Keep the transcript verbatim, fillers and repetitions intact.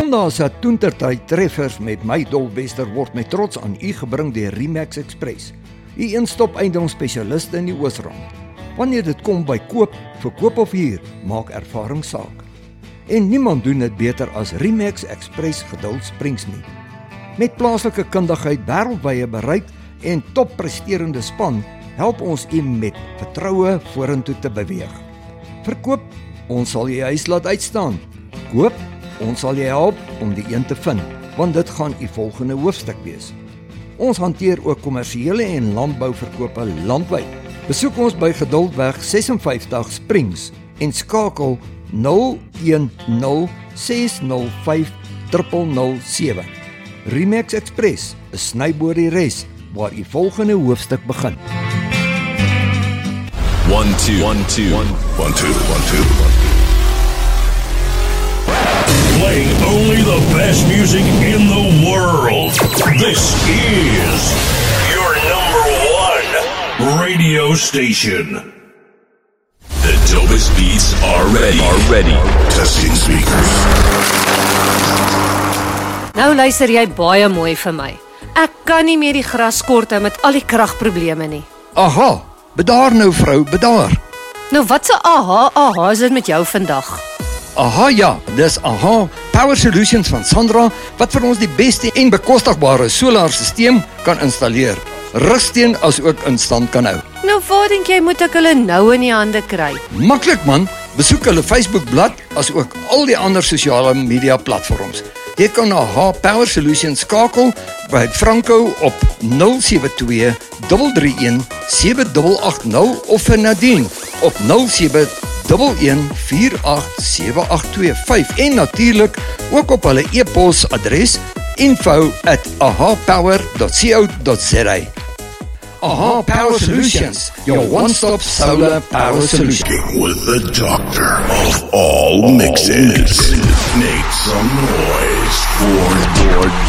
Sondag se toentertyd treffers met my Dolwester word met trots aan u gebring deur Remax Express, u een-stop eiendomsspesialiste in die Oosrand. Wanneer dit kom by koop, verkoop of huur, maak ervaring saak. En niemand doen dit beter as Remax Express Geduld Springs nie. Met plaaslike kundigheid, wêreldwye bereik en toppresterende span, help ons u met vertroue vorentoe te beweeg. Verkoop, ons sal jy huis laat uitstaan. Koop, ons sal jy help om die een te vind, want dit gaan u volgende hoofstuk wees. Ons hanteer ook kommersiële en landbouverkope landwyd. Besoek ons by Geduldweg ses en vyftig Springs en skakel nul een nul ses nul vyf nul nul nul sewe. Remax Express, 'n snyboor die res, waar u volgende hoofstuk begin. One, two, one, two, one, one, two, one, two, one. Playing only the best music in the world. This is your number one radio station. The dopest beats are ready. Are ready. Testing speakers. Nou luister jy baie mooi vir my. Ek kan nie meer die gras kort hou met al die kragprobleme nie. Aha, bedaar nou vrou, bedaar. Nou wat se aha, aha is dit met jou vandag? Aha ja, dis Aha Power Solutions van Sandra, wat vir ons die beste en bekostigbare solarstelsel kan installeer. Rugsteen as ook in stand kan hou. Nou waar dink jy moet ek hulle nou in die hande kry? Maklik man, besoek hulle Facebookblad as ook al die ander sosiale media platforms. Jy kan na Aha Power Solutions skakel by Franco op nul sewe twee drie drie een sewe agt agt nul of vir Nadine op nul sewe een een vier agt sewe agt twee vyf en natuurlik ook op hulle e-pos adres info at aha power dot co dot za. Aha Power Solutions, your one-stop solar power solution. With the doctor of all mixes. Make some noise for Lord